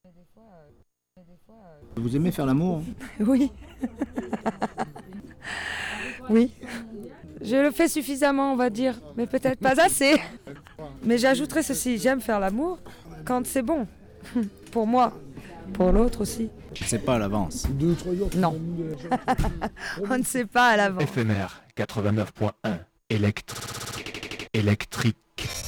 Vous aimez faire l'amour? Oui. Oui. Je le fais suffisamment, on va dire, mais peut-être pas assez. Mais j'ajouterai ceci, j'aime faire l'amour quand c'est bon. Pour moi, pour l'autre aussi. Je sais pas à l'avance. Non. On ne sait pas à l'avance. Éphémère 89.1 électrique.